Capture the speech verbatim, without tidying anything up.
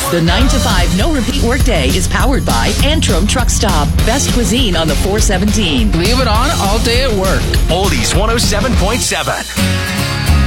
The nine to five no repeat workday is powered by Antrim Truck Stop. Best cuisine on the four seventeen. Leave it on all day at work. Oldies one oh seven point seven.